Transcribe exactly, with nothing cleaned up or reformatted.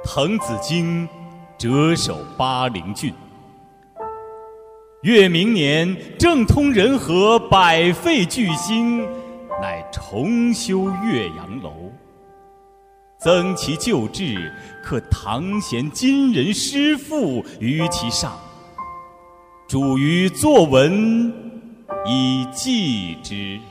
滕子京谪守巴陵郡。越明年，政通人和，百废具兴，乃重修岳阳楼，增其旧制，刻唐贤今人诗赋于其上，著于作文以记之。